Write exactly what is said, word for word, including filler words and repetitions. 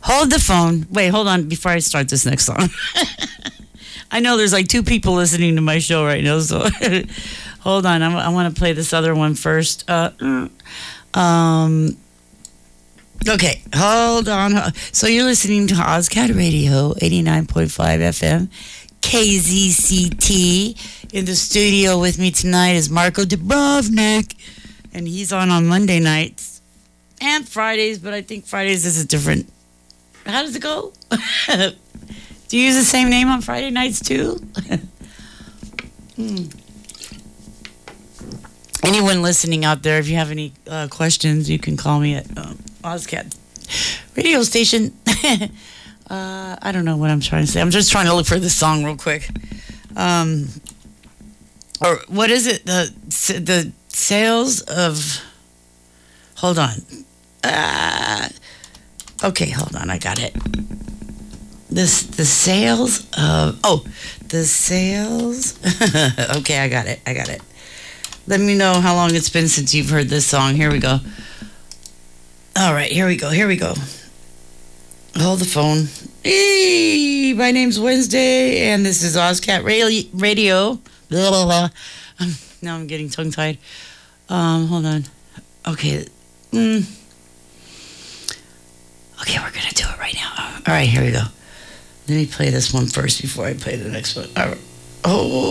Hold the phone. Wait, hold on before I start this next song. I know there's like two people listening to my show right now, so hold on. I, I want to play this other one first. Uh, um, okay, hold on. So you're listening to Ozcat Radio, eighty-nine point five F M, K Z C T. In the studio with me tonight is Marko Dubrovnik, and he's on on Monday nights and Fridays, but I think Fridays is a different. How does it go? Do you use the same name on Friday nights too? hmm. Anyone listening out there, if you have any uh, questions, you can call me at um, Ozcat radio station. uh, I don't know what I'm trying to say. I'm just trying to look for this song real quick. Um, or what is it? The the sales of. Hold on. Uh, okay, hold on. I got it. This the sales of oh the sales okay I got it I got it let me know how long it's been since you've heard this song. Here we go. All right, here we go here we go hold the phone. Hey, my name's Wednesday and this is Ozcat Radio. Blah, blah, blah. Um, now I'm getting tongue tied. Um hold on. Okay. mm. Okay, we're gonna do it right now. All right, here we go. Let me play this one first before I play the next one. All right. Oh.